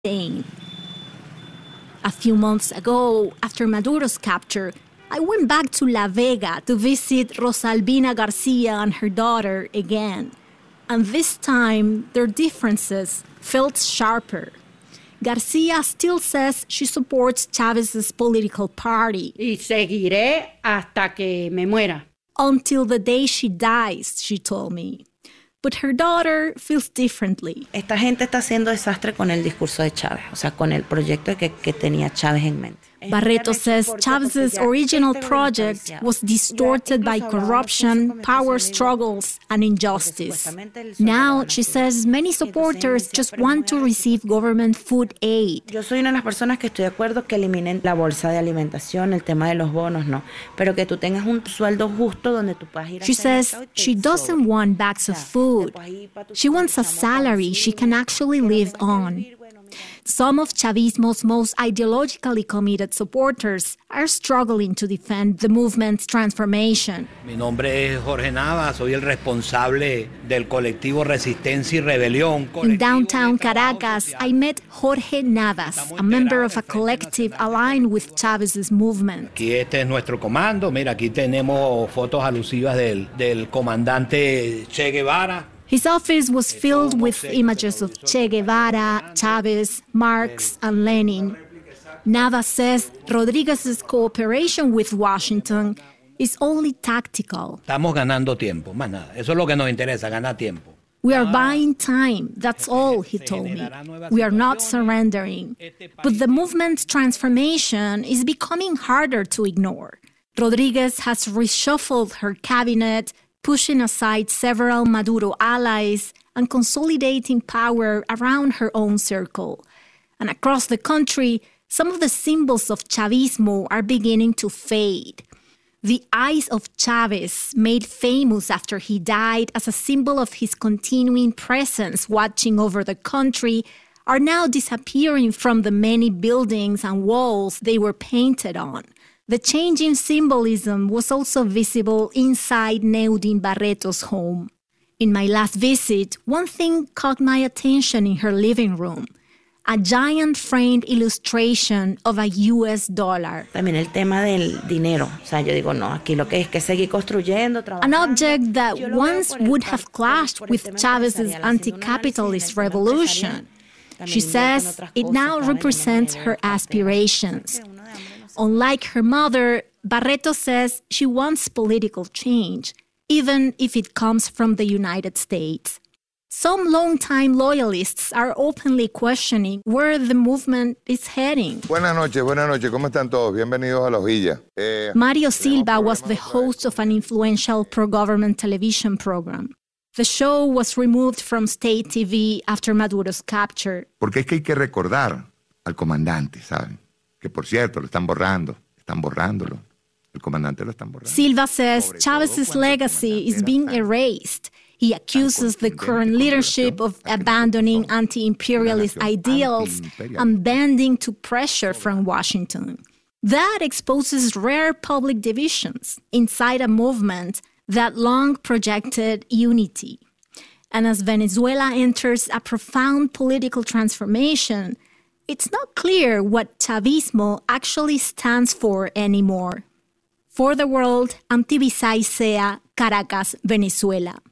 staying. A few months ago, after Maduro's capture, I went back to La Vega to visit Rosalbina Garcia and her daughter again. And this time, their differences felt sharper. Garcia still says she supports Chávez's political party. Y seguiré hasta que me muera. Until the day she dies, she told me. But her daughter feels differently. Esta gente está haciendo desastre con el discurso de Chávez, o sea, con el proyecto que tenía Chávez en mente. Barreto says Chávez's original project was distorted by corruption, power struggles, and injustice. Now, she says many supporters just want to receive government food aid. Yo soy una de las personas que estoy de acuerdo que eliminen la bolsa de alimentación, el tema de los bonos, no, pero que tú tengas un sueldo justo donde tú puedas ir a She says she doesn't want bags of food. She wants a salary she can actually live on. Some of Chavismo's most ideologically committed supporters are struggling to defend the movement's transformation. Mi nombre es Jorge Navas, soy el responsable del colectivo Resistencia y Rebelión. In downtown Caracas, I met Jorge Navas, a member of a collective aligned with Chávez's movement. Aquí este es nuestro comando. Mira, aquí tenemos fotos alusivas del comandante Che Guevara. His office was filled with images of Che Guevara, Chávez, Marx, and Lenin. Navas says Rodríguez's cooperation with Washington is only tactical. Estamos ganando tiempo, más nada. Eso es lo que nos interesa, ganar tiempo. We are buying time, that's all, he told me. We are not surrendering. But the movement's transformation is becoming harder to ignore. Rodríguez has reshuffled her cabinet, pushing aside several Maduro allies and consolidating power around her own circle. And across the country, some of the symbols of Chavismo are beginning to fade. The eyes of Chávez, made famous after he died as a symbol of his continuing presence watching over the country, are now disappearing from the many buildings and walls they were painted on. The changing symbolism was also visible inside Neudin Barreto's home. In my last visit, one thing caught my attention in her living room: a giant framed illustration of a US dollar. También el tema del dinero. O sea, yo digo, no, aquí lo que es que seguir construyendo, trabajando. An object that once would have clashed with Chávez's anti-capitalist revolution. She says it now represents her aspirations. Unlike her mother, Barreto says she wants political change, even if it comes from the United States. Some longtime loyalists are openly questioning where the movement is heading. Buenas noches, ¿cómo están todos? Bienvenidos a La Hojilla. Mario Silva was the host of an influential pro-government television program. The show was removed from state TV after Maduro's capture. Porque es que hay que recordar al comandante, ¿saben? Que por cierto, lo están borrándolo. El comandante lo están borrando. Silva says Chávez's legacy is being erased. He accuses the current leadership of abandoning anti-imperialist ideals and bending to pressure from Washington. That exposes rare public divisions inside a movement that long projected unity. And as Venezuela enters a profound political transformation, it's not clear what Chavismo actually stands for anymore. For the World, I'm Tibisay Sea, Caracas, Venezuela.